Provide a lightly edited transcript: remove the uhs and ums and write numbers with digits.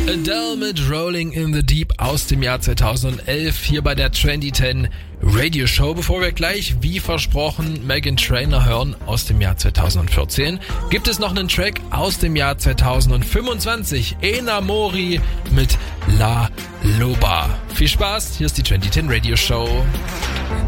Adele mit Rolling in the Deep aus dem Jahr 2011 hier bei der Trendy 10 Radio Show. Bevor wir gleich, wie versprochen, Meghan Trainor hören aus dem Jahr 2014, gibt es noch einen Track aus dem Jahr 2025. Enamori mit La Loba. Viel Spaß, hier ist die Trendy 10 Radio Show.